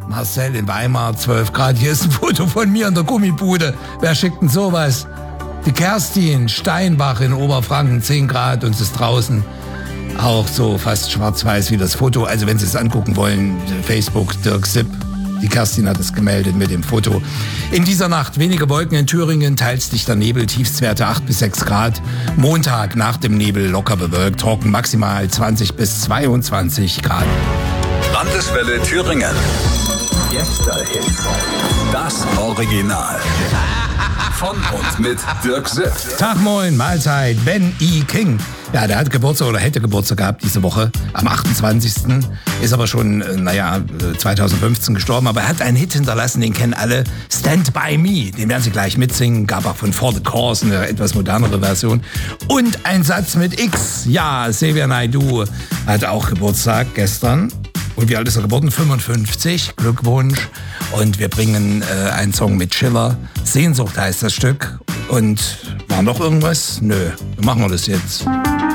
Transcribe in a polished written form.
Marcel in Weimar, 12 Grad. Hier ist ein Foto von mir in der Gummibude. Wer schickt denn sowas? Die Kerstin Steinbach in Oberfranken, 10 Grad und es ist draußen auch so fast schwarz-weiß wie das Foto. Also wenn Sie es angucken wollen, Facebook, Dirk Sipp. Die Kerstin hat es gemeldet mit dem Foto. In dieser Nacht wenige Wolken in Thüringen, teils dichter Nebel, Tiefstwerte 8 bis 6 Grad. Montag nach dem Nebel locker bewölkt, trocken maximal 20 bis 22 Grad. Landeswelle Thüringen. Gäste-Hits. Das Original. Von und mit Dirk Sipp. Tag, moin, Mahlzeit, Ben E. King. Ja, der hat Geburtstag oder hätte Geburtstag gehabt diese Woche. Am 28. Ist aber schon, 2015 gestorben. Aber er hat einen Hit hinterlassen, den kennen alle. Stand By Me. Den werden Sie gleich mitsingen. Gab auch von For the Cause eine etwas modernere Version. Und ein Satz mit X. Ja, Xavier Naidoo hat auch Geburtstag gestern. Und wie alt ist er geworden? 55. Glückwunsch. Und wir bringen einen Song mit Schiller. Sehnsucht heißt das Stück. Und war noch irgendwas? Nö, dann machen wir das jetzt.